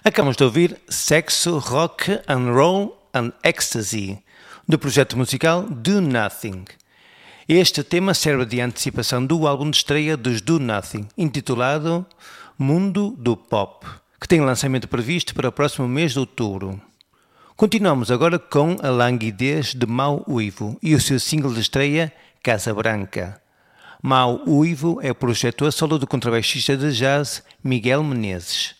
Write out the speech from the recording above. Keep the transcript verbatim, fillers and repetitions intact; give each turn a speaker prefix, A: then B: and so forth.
A: Acabamos de ouvir Sexo, Rock and Roll and Ecstasy, do projeto musical Do Nothing. Este tema serve de antecipação do álbum de estreia dos Do Nothing, intitulado Mundo do Pop, que tem lançamento previsto para o próximo mês de outubro. Continuamos agora com a languidez de Mau Uivo e o seu single de estreia, Casa Branca. Mau Uivo é o projeto a solo do contrabaixista de jazz Miguel Menezes.